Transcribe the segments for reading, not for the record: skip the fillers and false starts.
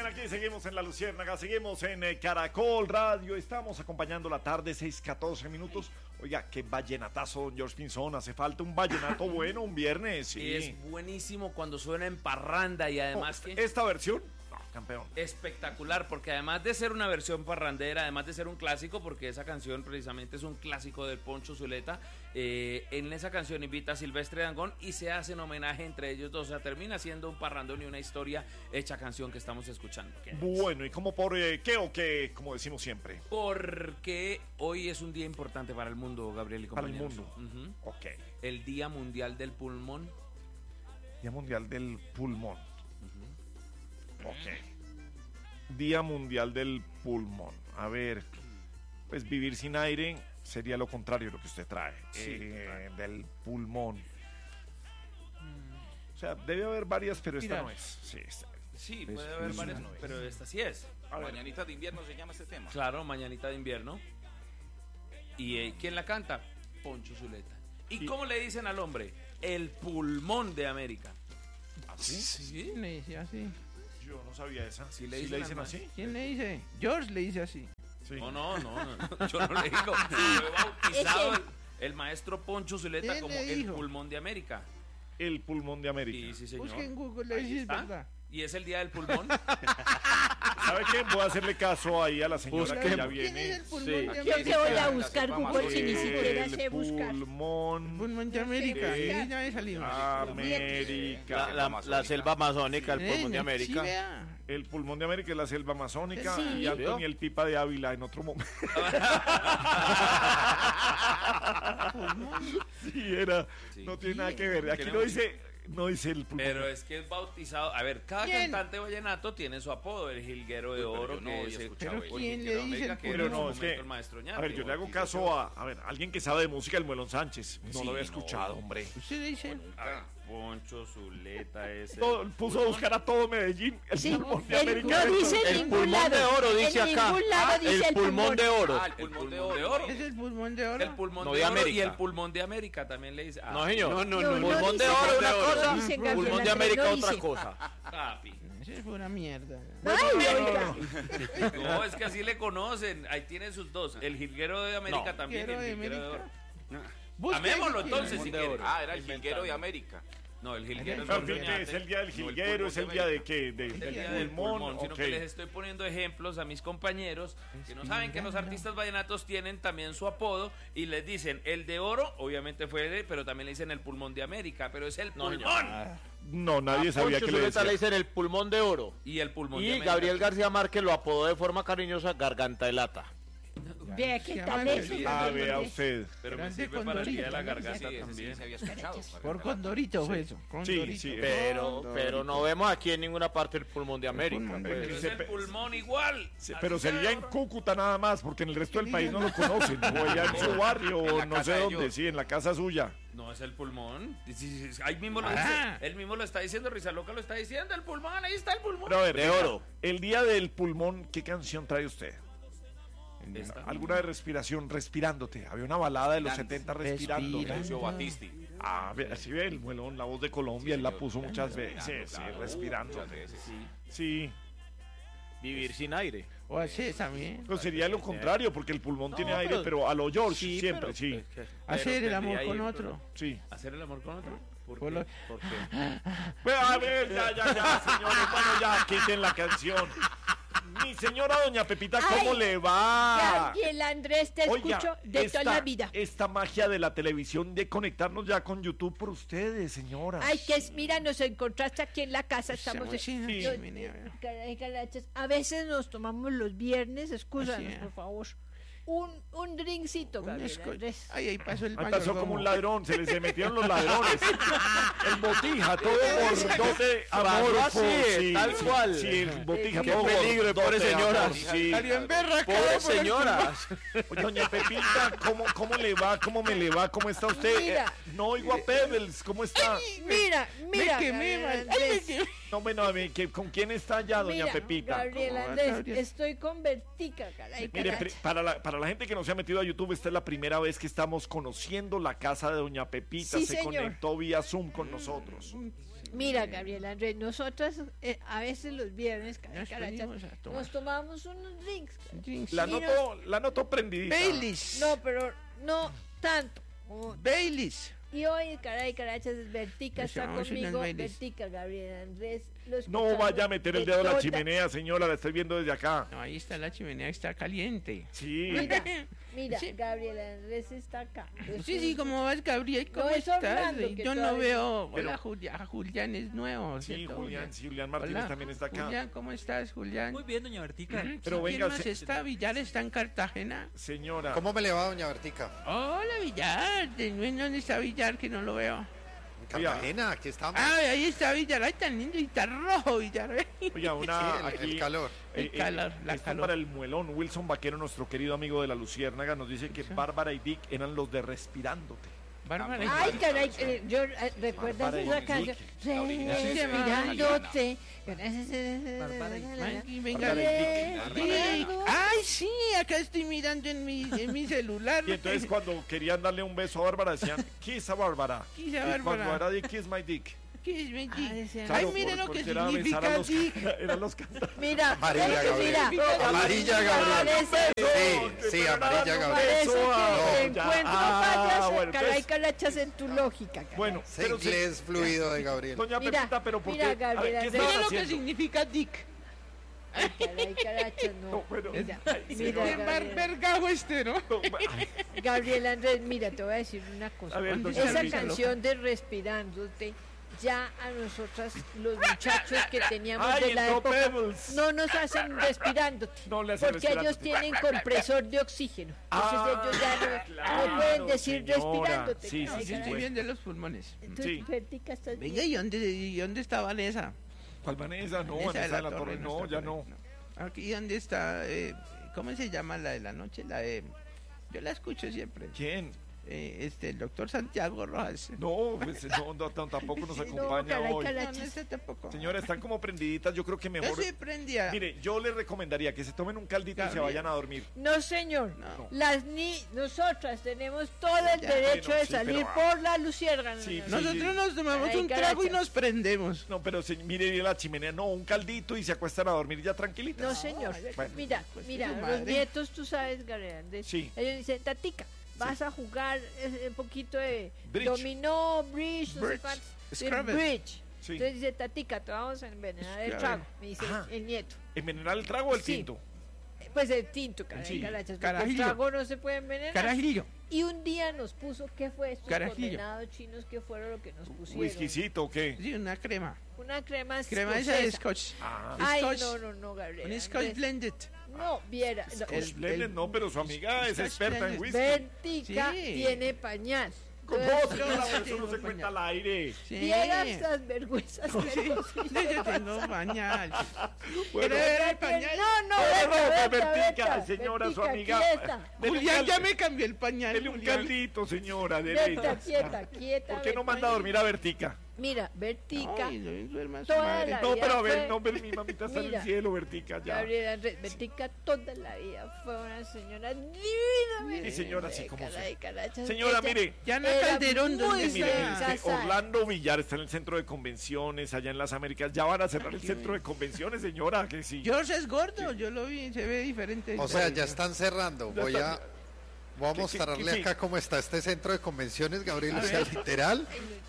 aquí seguimos en La Luciérnaga, seguimos en Caracol Radio, estamos acompañando la tarde, 6:14 minutos. Oiga, qué vallenatazo, don George Pinzón, hace falta un vallenato bueno un viernes. Sí. Es buenísimo cuando suena en parranda y además que... ¿Esta versión? No, campeón. Espectacular, porque además de ser una versión parrandera, además de ser un clásico, porque esa canción precisamente es un clásico del Poncho Zuleta, en esa canción invita a Silvestre Dangond y se hace un homenaje entre ellos dos, o sea, termina siendo un parrandón y una historia hecha canción que estamos escuchando. Bueno, ¿y cómo por qué o qué, como decimos siempre? Porque hoy es un día importante para el mundo, Gabriel y compañeros. Para el mundo. Ok. El Día Mundial del Pulmón. Día Mundial del Pulmón. Ok. Día Mundial del Pulmón. A ver, pues vivir sin aire sería lo contrario de lo que usted trae. Sí, del pulmón. O sea, debe haber varias, pero esta Mira. no es. Sí, Sí, puede haber varias, pero esta sí es. Mañanita de invierno se llama este tema. Claro, Mañanita de Invierno. ¿Y quién la canta? Poncho Zuleta. ¿Y cómo le dicen al hombre? El pulmón de América. ¿Así? ¿Sí? ¿Quién le dice así? Yo no sabía esa. Sí le ¿Sí dicen le dicen al así? ¿Quién le dice? George le dice así. Sí. No, yo no le digo. Fue bautizado el maestro Poncho Zuleta ¿Quién como le el dijo? pulmón de América. El pulmón de América. Sí, señor. Busca en Google, le Ahí dice, es está. verdad. Y es el día del pulmón. ¿Sabe qué? Voy a hacerle caso ahí a la señora que ya ¿Quién es viene. el pulmón Sí. de Yo América? que voy a buscar Google si ni siquiera sé El buscar. pulmón Pulmón de América. Sí. Y ya me salimos. América. La selva amazónica, el pulmón de Sí, América. vea. El pulmón de América es la selva amazónica Sí. y Antonio el Pipa de Ávila en otro momento. Sí, era. Sí. No tiene nada que ver. Aquí no dice el pulmón. Pero es que es bautizado. A ver, cada ¿Quién? cantante vallenato tiene su apodo, el jilguero de Uy, pero oro, yo no que había es escuchado Pero eso. ¿quién le Higuero de dice el América, que era Pero en su no, es momento que. el maestro Ñate. A ver, yo le hago caso a ver, alguien que sabe de música, el Muelón Sánchez. No Sí, lo había no. escuchado, hombre. ¿Usted le dice? A ver, Poncho Zuleta es Puso a buscar a todo Medellín. El Sí, pulmón de él América. no dice en El ningún pulmón lado. de oro, dice en acá. ningún lado dice El pulmón de oro. el pulmón de oro. ¿Es el pulmón de oro? El pulmón No, de de oro y América. el pulmón de América también le dice. No, señor. No, Pulmón de dice oro es una Gabriel, cosa, no dice Gabriel pulmón de Andrés, América no otra dice. cosa. Papi. Eso es pura mierda. Ay, oiga. No, es que así le conocen. Ahí tiene sus dos. El jilguero de América No. también. Jilguero El de jilguero de oro. América. Busca Amémoslo ahí, entonces ¿quién? si quiere. Era el jilguero de América. No, el jilguero Pero, es ¿qué Ñate. es el día del No, el jilguero? pulmón ¿Es el de día de América. qué? El día Del del pulmón, sino ok. que les estoy poniendo ejemplos a mis compañeros que no saben que los artistas vallenatos tienen también su apodo y les dicen el de oro, obviamente fue de, pero también le dicen el pulmón de América, pero es el No, pulmón No, nadie sabía Poncho que le Zuleta le decía. dicen el pulmón de oro. y el pulmón de Y América. Gabriel García Márquez lo apodó de forma cariñosa Garganta de Lata. Vea qué Se tal llama eso. el- Ah, Gabriel vea Andrés. usted. Pero me Grande sirve para el Condorito, día de la también. garganta Sí, ese también. sí se había escuchado. Por Condorito fue eso. Sí, Condorito. sí. Pero no vemos aquí en ninguna parte el pulmón de América. pulmón de pues. Pero es el pulmón igual. Sí, Así pero sería en sea. Cúcuta nada más, porque en el resto del país no lo conocen. O allá en su barrio, En o la no casa sé de dónde, ellos. sí, en la casa suya. No es el pulmón. Ahí mismo lo Ah. dice. Él mismo lo está diciendo. Risa Loca lo está diciendo. El pulmón, ahí está el pulmón. Pero a ver, De venga, oro. el día del pulmón, ¿qué canción trae usted? Esta. Alguna de respiración, respirándote. Había una balada de los Dance. 70 respirando. Respira. Lucio Batisti. Ah, así ve el muelón, la voz de Colombia, él la puso muchas veces, sí, Claro, respirándote. muchas veces. Sí, Vivir sin aire. O así también. pues sería lo contrario, porque el pulmón No, tiene aire, pero a lo George, Sí, siempre, pero- sí, es que- Hacer el amor tendría con ahí, otro. sí. ¿Hacer el amor con otro? ¿Por Por qué? lo- ¿Por qué? Pero, a ver, ya, señores, bueno, ya, quiten la canción. Mi señora doña Pepita, ¿cómo Ay, le va? Gabriel Andrés, te escucho de toda la vida. Esta magia de la televisión de conectarnos ya con YouTube por ustedes, señora. Ay, mira, nos encontraste aquí en la casa, estamos... Sí, Sí. sí, mira. Caray, carachas, a veces nos tomamos los viernes, excúsanos, Así es. por favor, un drinkcito, Gabriel Andrés. Ay, ahí pasó el Ahí pasó mayordomo. como un ladrón, se metieron los ladrones. El botija, todo gordote, amorfo. así, tal cual. Sí, el botija, Qué todo peligro, gordote, pobre señora. amor, sí. Salió emberracado Pobres por el señoras. Doña Pepita, ¿cómo le va? ¿Cómo me le va? ¿Cómo está usted? Mira. No oigo a Pebbles, ¿cómo está? Mira, mira, Me quemé, Gabriel man. Ay, me Andrés. quemé. No, bueno, a ver, ¿con quién está ya, doña Mira, Pepita? Gabriel ¿Cómo va, Andrés, Gabriel? estoy con Vertica, caray, Mire, caracha. para la gente que no se ha metido a YouTube, esta es la primera vez que estamos conociendo la casa de doña Pepita. Sí, se señor. conectó vía Zoom con nosotros. Mira, Gabriel Andrés, nosotras a veces los viernes, Nos carachas, venimos a tomar. nos tomamos unos drinks. Drinks. La noto prendidita. Baileys. No, pero no tanto. Baileys. Y hoy, caray, carachas, Vertica Nos está tomamos unas conmigo. Baileys. Vertica, Gabriel Andrés. lo No escuchamos vaya a meter el de dedo a la toda- chimenea, señora, la estoy viendo desde acá. No, ahí está la chimenea, está caliente. Sí. Mira, Sí. Gabriel Andrés está acá. Sí, ¿cómo vas, Gabriel? ¿Cómo No, es estás? Orlando, que Yo no todavía- veo. Pero- Hola, Julián es nuevo. Sí, ¿cierto, Julián Martínez Hola, también está acá. Julián, ¿cómo estás, Julián? Muy bien, doña Bertica. Pero ¿Quién venga, más está? ¿Villar está en Cartagena? Señora. ¿Cómo me le va, doña Bertica? Hola, Villar. ¿Dónde está Villar que no lo veo? En Cartagena, aquí estamos. Ah, ahí está Villar. Ay, tan lindo y tan rojo, Villar. Oiga, Sí, una el aquí. calor. El calor, la esto calor. para el muelón. Wilson Vaquero, nuestro querido amigo de la Luciérnaga, nos dice que Bárbara y Dick eran los de Respirándote. Bárbara. Ay, caray, yo ¿recuerdas Bárbara esa y canción? Respirándote. Respirándote. Maggie, venga. Bárbara y Dick. Sí. Ay, sí, acá estoy mirando en mi celular. Y entonces cuando querían darle un beso a Bárbara decían, kiss a Bárbara. Kiss a Y cuando Bárbara. era Dick, kiss my dick. ¿Qué es Maggie? Ay, sí. Ay, Claro, mire lo porque que era besar a significa los- Dick. eran los cantantes. Mira, Amarilla, mira, Gabriel. Amarilla, Gabriel. Sí, amarilla, Gabriel. parece Beso que a- te ya. encuentro Ah, fallas, bueno, caray, pues- carachas en tu lógica. Caray. Bueno, Ese pero inglés fluido de Gabriel. doña Mira, Pepita, pero ¿por mira, qué? A ver, Gabriela, ¿qué mira estabas Mire lo que haciendo? significa Dick. Ay, caray, carachas, no. No, bueno, Mira, ay, mira, Qué Gabriel. vergajo este, ¿no? no, ay, Gabriel Andrés, mira, te voy a decir una cosa. A ver, ¿Dónde doña está Esa Pepita. canción de Respirándote, ya a nosotras, los muchachos que teníamos Ay, de la no, época, Pebbles. no nos hacen respirándote. No le hacen Porque ellos respirándote. tienen compresor de oxígeno. Entonces Ah, ellos ya no, claro, no pueden decir señora. respirándote. Sí, caray, sí, sí, caray. Estoy bien de los pulmones. Entonces, Sí. Bertica, ¿estás Venga, bien? ¿y dónde está Vanessa? ¿Cuál Vanessa? No, Vanessa Vanessa de la Torre, no, está ya por no. ahí, Aquí, ¿dónde está? ¿Cómo se llama la de la noche? La de... Yo la escucho siempre. ¿Quién? El doctor Santiago Rojas. No, pues, no, tampoco nos No, acompaña caray, hoy. caray. No, no está tampoco. Señora, están como prendiditas, yo creo que Yo mejor... sí prendía. Mire, yo les recomendaría que se tomen un caldito y se Gabriel. vayan a dormir. No, señor. No. Nosotras tenemos todo el Ya, derecho bueno, de sí, salir pero- por la luciérnaga. Sí, Nosotros nos tomamos Ay, un trago y carachas. nos prendemos. No, pero mire la chimenea, no, un caldito y se acuestan a dormir ya tranquilitas. No, señor. Bueno. Mira, Pues mira, que su los madre. nietos, tú sabes, Gabriel Andrés, Sí. ellos dicen, Tatica, vas a jugar un poquito de Bridge. dominó, bridge, no sé Bridge. cuántos. Scrabble. Bridge. Sí. Entonces dice, Tatica, te vamos a envenenar el Scrabble. trago, me dice Ajá. el nieto. ¿Envenenar el trago o el Sí. tinto? Pues el tinto, caray, Sí. carachas, porque el Carajillo. trago no se puede envenenar. Carajillo. Y un día nos puso, ¿qué fue estos Carajillo. condenados chinos? ¿Qué fueron lo que nos pusieron? ¿Whiskycito o qué? Sí, una crema. Una crema Crema esa de escocesa. scotch. Ah, Ay, Scotch. no, Gabriel. Un scotch Andrés. blended. No, viera. no. Scotch Blended, no, pero su amiga es Scotch experta en Blended. whisky. Bertica Sí. tiene pañal. ¿Cómo, Entonces, señora? sí, Eso tengo no se cuenta al aire. Sí. Vieras estas vergüenzas. que nos Sí, yo tengo pañal. Bueno, ¿Quiere ver el pañal? No, Bertica, señora, su amiga. Dele un Julián ya caldo, me cambió el pañal. dele un Julián. caldito, señora. Dele. Quieta. ¿Por qué no manda a dormir a Bertica? Mira, Bertica. Ay, no duerma su Toda madre. la No, vida pero a ver, fue- no, mi mamita está en Mira, el cielo, Bertica, ya. Gabriel Andrés, Bertica toda la vida fue una señora divina. Sí, señora, sí, como Caray, carachas, Señora, ella mire. Diana era Calderón, muy ¿dónde Mire, está? casada. Orlando Villar está en el centro de convenciones, allá en las Américas. Ya van a cerrar el centro de convenciones, señora, que sí. George es gordo, yo lo vi, se ve diferente. O sea, ya están cerrando. Ya Voy están- a mostrarle sí. acá cómo está este centro de convenciones, Gabriel. A O sea, ver. literal,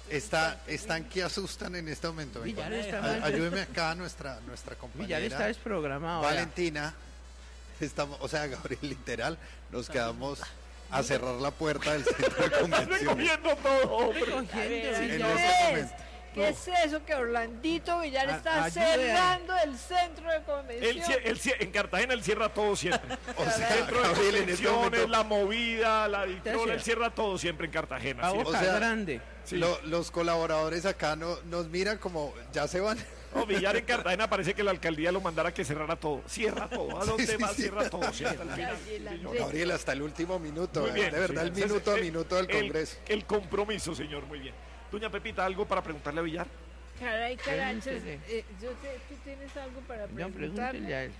están que asustan en este momento. Venga. Villar está mal. Ayúdeme acá a nuestra Villar está compañera desprogramado. vea. Valentina. Estamos, o sea, Gabriel, literal, nos quedamos a cerrar la puerta del centro de Están convenciones. recogiendo todo. Recogiendo, En Villar. este momento. ¿Qué es eso que Orlandito Villar está ayude a- cerrando el centro de convención? En Cartagena él cierra todo siempre. O sea, Centro de Gabriel, en este convenciones, momento, la movida, la dictadura, cierra. él cierra todo siempre en Cartagena. A sí. boca O sea, grande. Sí. los colaboradores acá nos miran como, ya se van. No, Villar en Cartagena parece que la alcaldía lo mandara a que cerrara todo. Cierra todo. ¿A dónde Sí, va? sí. Cierra todo. Cierra al final. Gabriel Sí, señor. Andrés. Gabriel, hasta el último minuto. Muy bien. De verdad, sí. el minuto a Ese es minuto del Congreso. El compromiso, señor. Muy bien. Doña Pepita, ¿algo para preguntarle a Villar? Caray, Pregúntele. ¿tú tienes algo para No, preguntarme? pregúntele a él.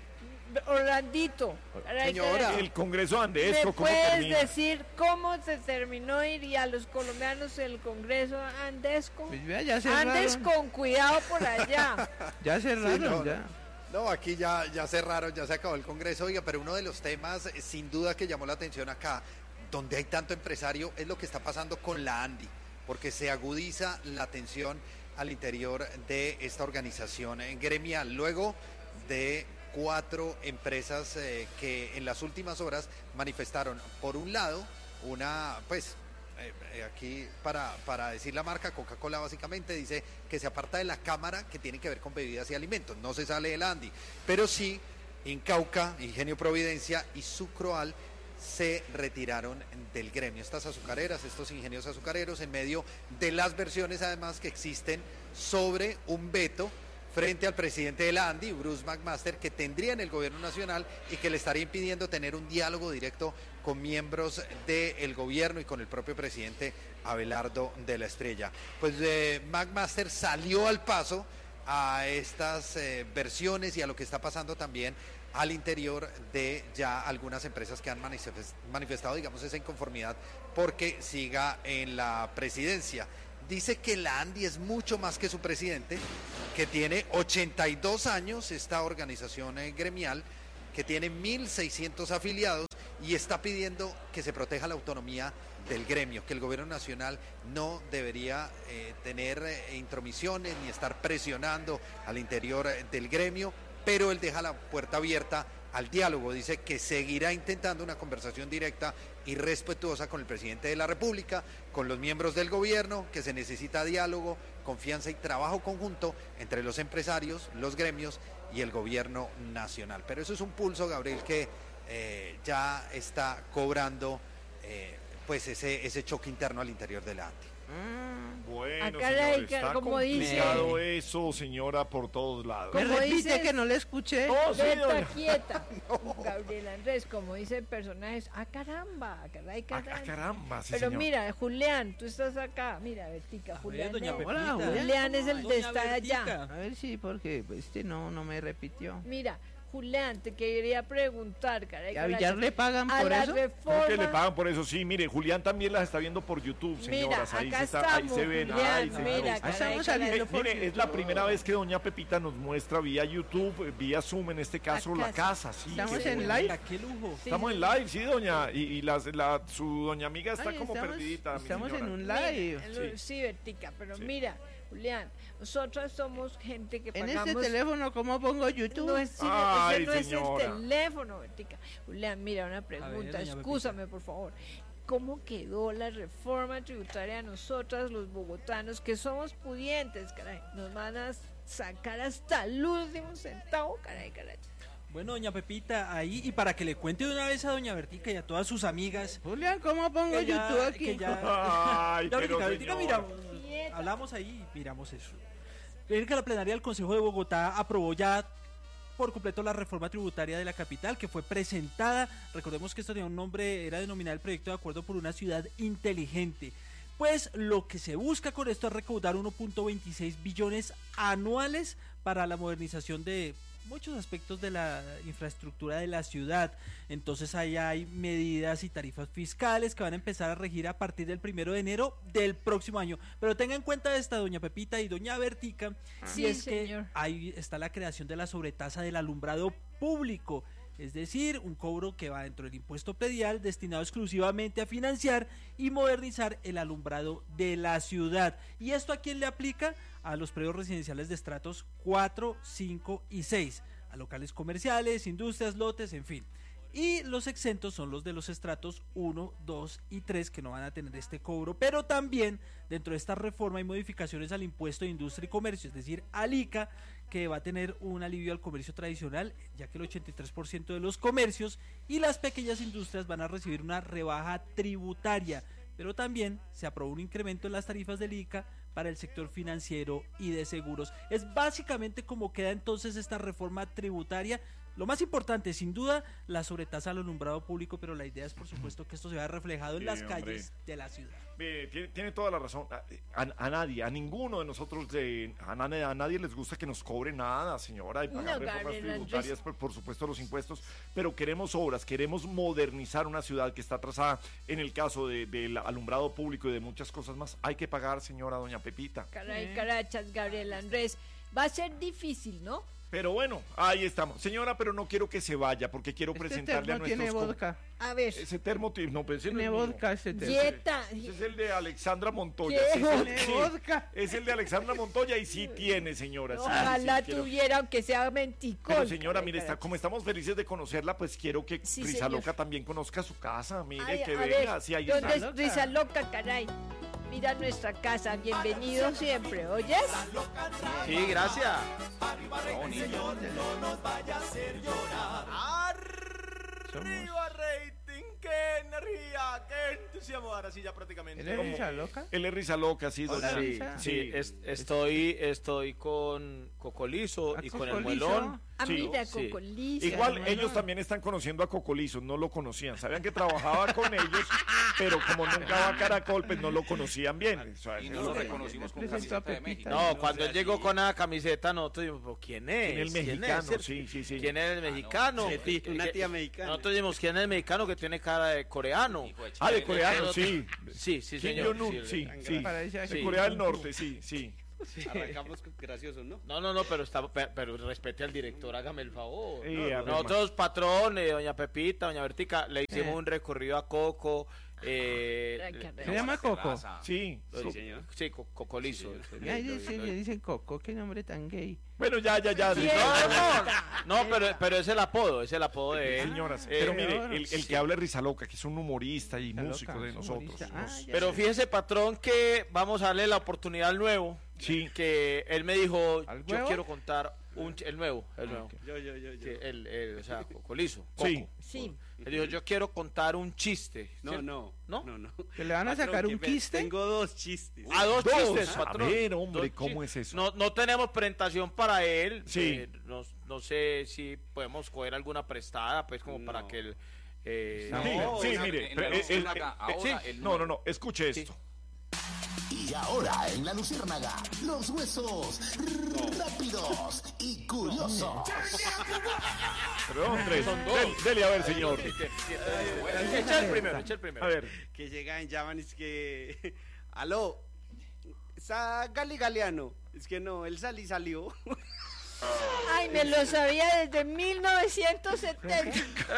Orlandito, caray, Señora. caray. El Congreso Andesco, ¿Me ¿cómo puedes termina? decir cómo se terminó ir a los colombianos el Congreso Andesco? Pues vea, ya Andes cerraron. con cuidado por allá. Ya cerraron, Sí, no, ya. No, aquí ya cerraron, ya se acabó el Congreso. Oiga, pero uno de los temas, sin duda, que llamó la atención acá, donde hay tanto empresario, es lo que está pasando con la ANDI, porque se agudiza la tensión al interior de esta organización gremial. Luego de 4 empresas que en las últimas horas manifestaron, por un lado, una, pues, aquí para decir la marca, Coca-Cola básicamente dice que se aparta de la Cámara que tiene que ver con bebidas y alimentos, no se sale del ANDI, pero sí Incauca, Ingenio Providencia y Sucroal se retiraron del gremio. Estas azucareras, estos ingenios azucareros, en medio de las versiones además que existen sobre un veto frente al presidente de la ANDI, Bruce McMaster, que tendría en el gobierno nacional y que le estaría impidiendo tener un diálogo directo con miembros del gobierno y con el propio presidente Abelardo de la Estrella. Pues McMaster salió al paso a estas versiones y a lo que está pasando también al interior de ya algunas empresas que han manifestado, digamos, esa inconformidad porque siga en la presidencia. Dice que la ANDI es mucho más que su presidente, que tiene 82 años esta organización gremial, que tiene 1.600 afiliados y está pidiendo que se proteja la autonomía del gremio, que el gobierno nacional no debería tener intromisiones ni estar presionando al interior del gremio, pero él deja la puerta abierta al diálogo. Dice que seguirá intentando una conversación directa y respetuosa con el presidente de la República, con los miembros del gobierno, que se necesita diálogo, confianza y trabajo conjunto entre los empresarios, los gremios y el gobierno nacional. Pero eso es un pulso, Gabriel, que ya está cobrando pues ese choque interno al interior de la ANDI. Bueno, Acá señor, la- está como dice- complicado eso, señora, por todos lados. ¿Me Como repite dices- que no le escuché? No, sí, Berta doña. quieta. Gabriel Andrés, como dice el personaje, caramba, caray, caray. Caramba, sí, Pero señor. mira, Julián, tú estás acá. Mira, Bertica, Julián. doña es- Hola, Pepita. Julián es el de Doña estar allá. Bertica. A ver si, porque este no me repitió. Mira, Julián, te quería preguntar, caray. ¿Y a caray, Villar le pagan a por la eso? ¿Cómo que le reforma. pagan por eso? Sí, mire, Julián también las está viendo por YouTube, Mira, señoras. Ahí, acá ahí estamos, se ven. Julián, Ay, señor. mira, Ahí caray, estamos caray. saliendo por Mire, es la primera vez que doña Pepita nos muestra vía YouTube, vía Zoom, en este caso, Acá la casa. Sí, Estamos qué en bueno. live. ¡Qué lujo! Sí, Estamos sí, en live, sí, doña. Y su doña amiga está Ay, como perdidita. mi Estamos en señora. un Mira, live. sí, Bertica, pero Sí. mira, Julián, nosotras somos gente que En pagamos... este teléfono, ¿cómo pongo YouTube? No es, sí, Ay, ese no es señora. el teléfono, Bertica. Julián, mira, una pregunta, doña excúsame, por favor. ¿Cómo quedó la reforma tributaria a nosotras, los bogotanos, que somos pudientes, caray? Nos van a sacar hasta el último centavo, caray, caray. Bueno, doña Pepita, ahí, y para que le cuente de una vez a doña Bertica y a todas sus amigas. Julián, ¿cómo pongo que ya- YouTube aquí? que ya- Ay, Ya, pero Bertica, señora. mira, Quieta. hablamos ahí y miramos eso. Ven que la plenaria del Consejo de Bogotá aprobó ya por completo la reforma tributaria de la capital, que fue presentada. Recordemos que esto tenía un nombre, era denominado el proyecto de acuerdo por una ciudad inteligente. Pues lo que se busca con esto es recaudar 1.26 billones anuales para la modernización de muchos aspectos de la infraestructura de la ciudad. Entonces ahí hay medidas y tarifas fiscales que van a empezar a regir a partir del 1 de enero del próximo año. Pero tenga en cuenta esta, doña Pepita y doña Bertica, Sí, si es señor. que ahí está la creación de la sobretasa del alumbrado público. Es decir, un cobro que va dentro del impuesto predial destinado exclusivamente a financiar y modernizar el alumbrado de la ciudad. ¿Y esto a quién le aplica? A los predios residenciales de estratos 4, 5 y 6, a locales comerciales, industrias, lotes, en fin. Y los exentos son los de los estratos 1, 2 y 3 que no van a tener este cobro, pero también dentro de esta reforma hay modificaciones al impuesto de industria y comercio, es decir, al ICA, que va a tener un alivio al comercio tradicional, ya que el 83% de los comercios y las pequeñas industrias van a recibir una rebaja tributaria, pero también se aprobó un incremento en las tarifas del ICA para el sector financiero y de seguros. Es básicamente como queda entonces esta reforma tributaria. Lo más importante, sin duda, la sobretasa al alumbrado público, pero la idea es, por supuesto, que esto se vea reflejado en Sí, las hombre. calles de la ciudad. Tiene toda la razón. A nadie, a ninguno de nosotros, a nadie les gusta que nos cobre nada, señora, y pagar No, reformas Gabriel tributarias, por supuesto, los impuestos, pero queremos obras, queremos modernizar una ciudad que está atrasada. En el caso del alumbrado público y de muchas cosas más, hay que pagar, señora doña Pepita. Caray, carachas, Gabriel Andrés. Va a ser difícil, ¿no? Pero bueno, ahí estamos. Señora, pero no quiero que se vaya, porque quiero Este presentarle a termo tiene nuestros... vodka. A ver, Ese termo, no, pero ese no Tiene es mío. vodka este termo. dieta. Ese es el de Alexandra Montoya. ¿Qué? Sí, Tiene sí. vodka. Es el de Alexandra Montoya y sí tiene, señora. sí, Ojalá sí, quiero- tuviera, aunque sea menticol. Pero señora, Caray, mire, carachas. como estamos felices de conocerla, pues quiero que Sí, Risa señor. Loca también conozca su casa. Mire, Ay, que a venga. ver, Sí, ahí ¿dónde está. es Risa Loca, caray? Mira nuestra casa, bienvenido siempre, ¿oyes? Sí, gracias. ¡Arriba, rating! ¡Qué energía! ¡Qué entusiasmo! Ahora sí, ya prácticamente. ¿Él es Risa Loca? Él es Risa Loca, sí, Hola, doña. Risa. Sí, estoy con Cocolizo y con el Cocolizo. muelón. Ah, Sí, mira, sí. Cocolizo. Igual bueno. ellos también están conociendo a Cocolizo, no lo conocían. Sabían que trabajaba con ellos, pero como nunca va a Caracol, pues no lo conocían bien. O sea, Y eso no es lo lo que- reconocimos con Presentó a camiseta de Pepita. México. No, cuando él llegó con la camiseta, nosotros dijimos, "¿Pero ¿quién es? ¿Quién es el ¿Quién mexicano? es? Sí, sí, sí. ¿Quién es el mexicano? Una tía mexicana. Nosotros dijimos, ¿quién es el mexicano que tiene cara de coreano? Hijo de Ah, de Chile. coreano, sí. Sí, sí, Kim señor. Jong-un, sí, sí. Parece De así. Corea del Norte, sí, sí. Arrancamos graciosos, ¿no? No, pero respete al director, hágame el favor. A ver, Nosotros, patrón, doña Pepita, doña Bertica, le hicimos un recorrido a Coco. Ay, caramba. ¿Se llama Coco? Sí. Sí, señor. Sí, Cocolizo. Y ahí le dicen Coco, qué nombre tan gay. Bueno, ya. No, pero es el apodo de él. Señoras, Eh, pero mire, señor. el que habla es Risa Loca, que es un humorista y Risa músico Loca, de es nosotros. humorista. Ah, Nos- ya. Pero fíjese, patrón, que vamos a darle la oportunidad al nuevo. Sí. Que él me dijo, ¿Al yo nuevo? quiero contar el nuevo. Yo. Sí, o sea, Cocolizo. Sí. Coco. Sí. Él dijo, yo quiero contar un chiste. No, ¿Cierto? no. ¿No? No. ¿Que le van a sacar un quiste? Tengo dos chistes. Ah, dos chistes, A patrón. ver, hombre, Dos ¿cómo chistes. es eso? No tenemos presentación para él. Sí. No sé si podemos coger alguna prestada, pues, como para No. que él... No, Sí, en mire, la Luciérnaga, ahora sí. el No, nuevo. escuche esto. Y ahora en la Luciérnaga, los huesos rápidos y curiosos. Perdón, tres. Son dos. Dele a ver, señor. Echa el primero. A ver. Que llegan, llaman, es que... Aló, ¿está Gali Galeano? Es que no, él salió. Ay, me lo sabía desde 1970.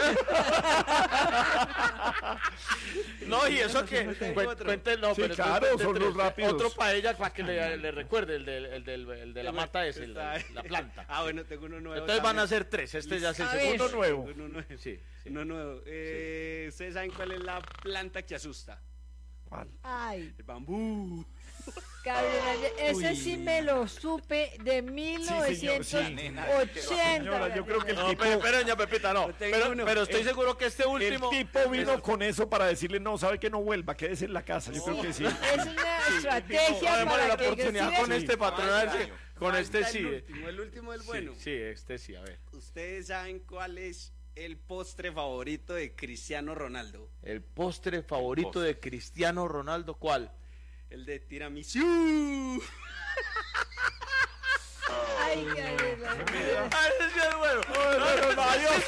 No, y eso que... Tengo otro. Cuente, no, Sí, pero claro, cuente son tres. los rápidos. Otro para ella, para que le recuerde, el de la mata ese, la planta. Ah, bueno, tengo uno nuevo. Entonces van a también. ser tres, este ya es el A ver. segundo. Uno nuevo. Uno nuevo. Sí, sí. Uno nuevo. ¿Ustedes saben cuál es la planta que asusta? ¿Cuál? Ay, El bambú. Gabriel, ese sí me lo supe de señor, sí. 1980. Señora, yo creo que el No, tipo... pero doña Pepita, no. Yo tengo uno. Pero estoy seguro que este último... El tipo vino con eso para decirle, no, sabe que no vuelva, quédese en la casa. Yo creo que sí. Es una estrategia Démosle para la que oportunidad sigan- con este patrón, a ver si- con este Falta sí. El último del bueno. Sí, este sí, a ver. ¿Ustedes saben cuál es el postre favorito de Cristiano Ronaldo? El postre favorito de Cristiano Ronaldo, ¿cuál? El de tiramisú. Ay, Gabriel. ¡Ah, ese sí es bueno! No, adiós,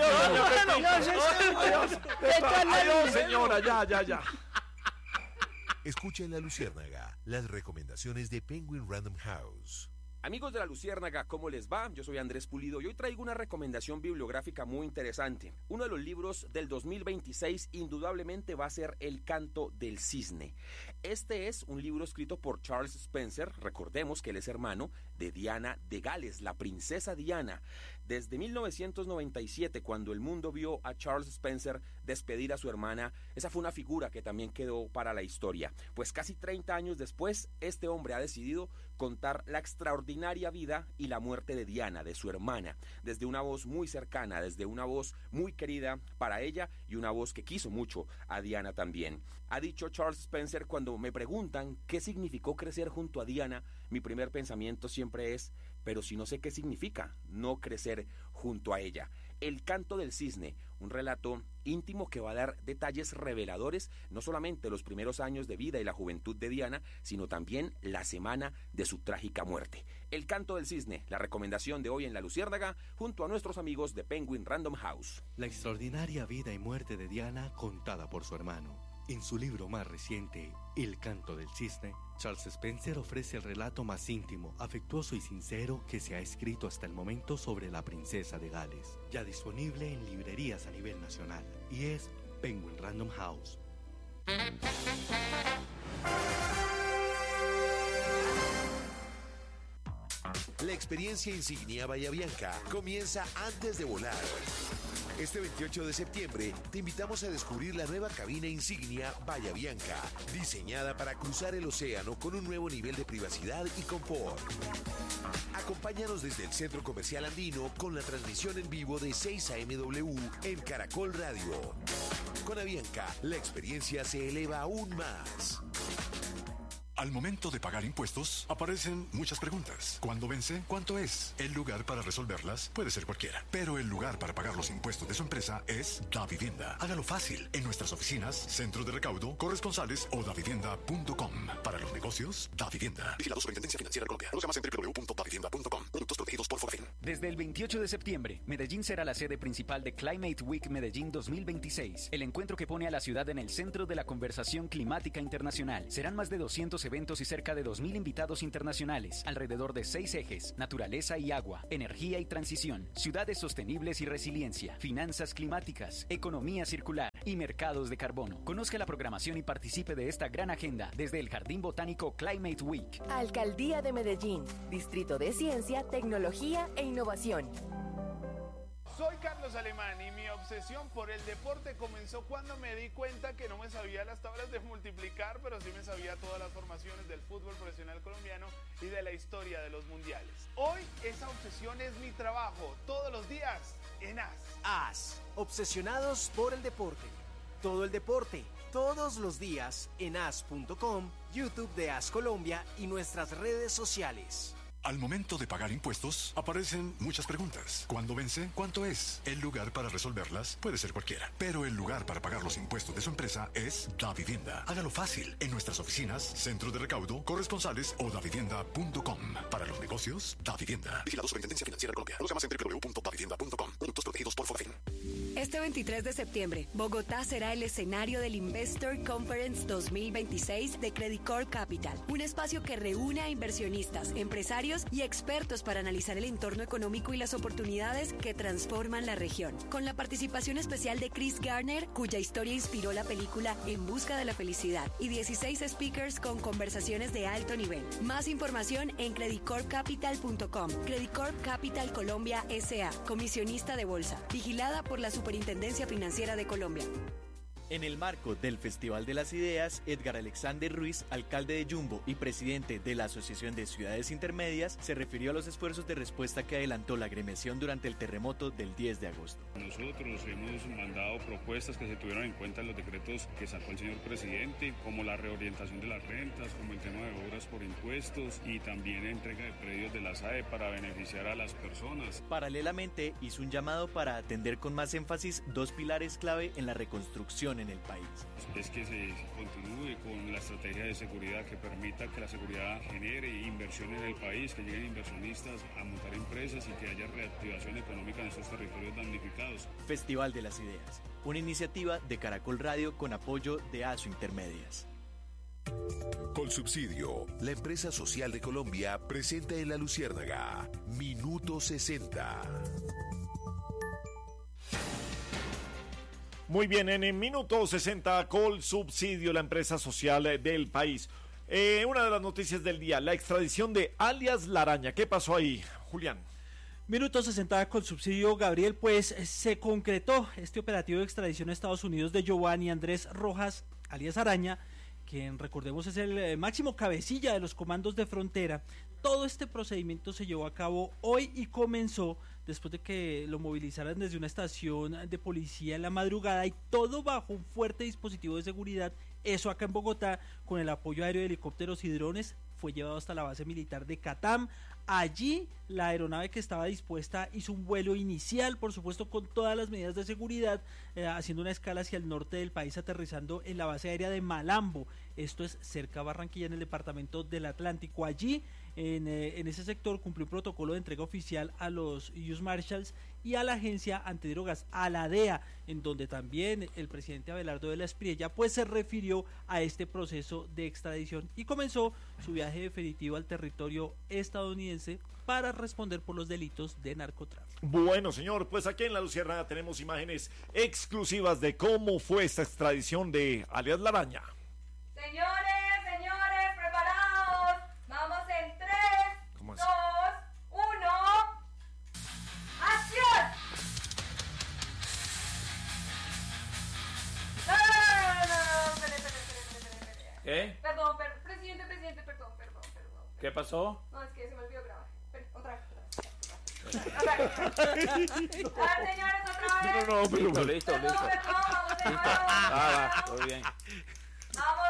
Adiós, señora, ya. Escucha en La Luciérnaga las recomendaciones de Penguin Random House. Amigos de la Luciérnaga, ¿cómo les va? Yo soy Andrés Pulido y hoy traigo una recomendación bibliográfica muy interesante. Uno de los libros del 2026 indudablemente va a ser El canto del cisne. Este es un libro escrito por Charles Spencer, recordemos que él es hermano de Diana de Gales, la princesa Diana. Desde 1997, cuando el mundo vio a Charles Spencer despedir a su hermana, esa fue una figura que también quedó para la historia. Pues casi 30 años después, este hombre ha decidido contar la extraordinaria vida y la muerte de Diana, de su hermana, desde una voz muy cercana, desde una voz muy querida para ella y una voz que quiso mucho a Diana también. Ha dicho Charles Spencer, cuando me preguntan qué significó crecer junto a Diana, mi primer pensamiento siempre es pero si no sé qué significa no crecer junto a ella. El canto del cisne, un relato íntimo que va a dar detalles reveladores, no solamente los primeros años de vida y la juventud de Diana, sino también la semana de su trágica muerte. El canto del cisne, la recomendación de hoy en La Luciérnaga, junto a nuestros amigos de Penguin Random House. La extraordinaria vida y muerte de Diana contada por su hermano. En su libro más reciente, El canto del cisne, Charles Spencer ofrece el relato más íntimo, afectuoso y sincero que se ha escrito hasta el momento sobre la princesa de Gales. Ya disponible en librerías a nivel nacional, y es Penguin Random House. La experiencia Insignia Bahía Bianca comienza antes de volar. Este 28 de septiembre te invitamos a descubrir la nueva cabina Insignia Bahía Bianca, diseñada para cruzar el océano con un nuevo nivel de privacidad y confort. Acompáñanos desde el Centro Comercial Andino con la transmisión en vivo de 6 a MW en Caracol Radio. Con Avianca, la experiencia se eleva aún más. Al momento de pagar impuestos, aparecen muchas preguntas. ¿Cuándo vence? ¿Cuánto es? El lugar para resolverlas puede ser cualquiera, pero el lugar para pagar los impuestos de su empresa es Davivienda. Hágalo fácil en nuestras oficinas, centros de recaudo, corresponsales o davivienda.com. Para los negocios, Davivienda. Vigilado Superintendencia Financiera de Colombia. Conozca más en www.davivienda.com. Productos protegidos por Fonafen. Desde el 28 de septiembre, Medellín será la sede principal de Climate Week Medellín 2026, el encuentro que pone a la ciudad en el centro de la conversación climática internacional. Serán más de 200 eventos y cerca de 2.000 invitados internacionales, alrededor de 6 ejes: naturaleza y agua, energía y transición, ciudades sostenibles y resiliencia, finanzas climáticas, economía circular y mercados de carbono. Conozca la programación y participe de esta gran agenda desde el Jardín Botánico Climate Week. Alcaldía de Medellín, Distrito de Ciencia, Tecnología e Innovación. Soy Carlos Alemán y mi obsesión por el deporte comenzó cuando me di cuenta que no me sabía las tablas de multiplicar, pero sí me sabía todas las formaciones del fútbol profesional colombiano y de la historia de los mundiales. Hoy esa obsesión es mi trabajo, todos los días en AS. AS, obsesionados por el deporte. Todo el deporte, todos los días en as.com, YouTube de AS Colombia y nuestras redes sociales. Al momento de pagar impuestos, aparecen muchas preguntas. ¿Cuándo vence? ¿Cuánto es? El lugar para resolverlas puede ser cualquiera, pero el lugar para pagar los impuestos de su empresa es Davivienda. Hágalo fácil en nuestras oficinas, centros de recaudo, corresponsales o davivienda.com. Para los negocios, Davivienda. Vigilado Superintendencia Financiera de Colombia. Conozca más en www.davivienda.com. Productos protegidos por Fonafen. Este 23 de septiembre, Bogotá será el escenario del Investor Conference 2026 de Credit Corp Capital, un espacio que reúne a inversionistas, empresarios y expertos para analizar el entorno económico y las oportunidades que transforman la región. Con la participación especial de Chris Garner, cuya historia inspiró la película En busca de la felicidad, y 16 speakers con conversaciones de alto nivel. Más información en creditcorpcapital.com. Credit Corp Capital Colombia S.A., comisionista de bolsa, vigilada por la Superintendencia Financiera de Colombia. En el marco del Festival de las Ideas, Edgar Alexander Ruiz, alcalde de Yumbo y presidente de la Asociación de Ciudades Intermedias, se refirió a los esfuerzos de respuesta que adelantó la agremiación durante el terremoto del 10 de agosto. Nosotros hemos mandado propuestas que se tuvieron en cuenta en los decretos que sacó el señor presidente, como la reorientación de las rentas, como el tema de obras por impuestos y también entrega de predios de la SAE para beneficiar a las personas. Paralelamente, hizo un llamado para atender con más énfasis 2 pilares clave en la reconstrucción en el país. Es que se continúe con la estrategia de seguridad que permita que la seguridad genere inversión en el país, que lleguen inversionistas a montar empresas y que haya reactivación económica en estos territorios damnificados. Festival de las Ideas, una iniciativa de Caracol Radio con apoyo de ASO Intermedias. Colsubsidio, la empresa social de Colombia, presenta en La Luciérnaga Minuto 60. Muy bien, en el minuto 60, Colsubsidio, la empresa social del país. Una de las noticias del día, la extradición de alias La Araña. ¿Qué pasó ahí, Julián? Minuto 60 Colsubsidio, Gabriel, pues se concretó este operativo de extradición a Estados Unidos de Giovanni Andrés Rojas, alias Araña, quien recordemos es el máximo cabecilla de los comandos de frontera. Todo este procedimiento se llevó a cabo hoy y comenzó después de que lo movilizaran desde una estación de policía en la madrugada, y todo bajo un fuerte dispositivo de seguridad, eso acá en Bogotá, con el apoyo aéreo de helicópteros y drones fue llevado hasta la base militar de Catam. Allí la aeronave que estaba dispuesta hizo un vuelo inicial, por supuesto con todas las medidas de seguridad, haciendo una escala hacia el norte del país, aterrizando en la base aérea de Malambo. Esto es cerca a Barranquilla, en el departamento del Atlántico. Allí, en ese sector, cumplió un protocolo de entrega oficial a los US Marshals y a la agencia antidrogas, a la DEA, en donde también el presidente Abelardo de la Espriella pues se refirió a este proceso de extradición y comenzó su viaje definitivo al territorio estadounidense para responder por los delitos de narcotráfico. Bueno, señor, pues aquí en La Luciérnaga tenemos imágenes exclusivas de cómo fue esta extradición de alias La Araña. Señores, preparados. Vamos en 3, 2, 1. ¡Acción! No, ¿Qué? Perdón, presidente, perdón. ¿Qué pasó? No, es que se me olvidó grabar. Otra vez. A ver, señores, otra vez. Listo. Perdón, vamos de nuevo. Todo bien. Vamos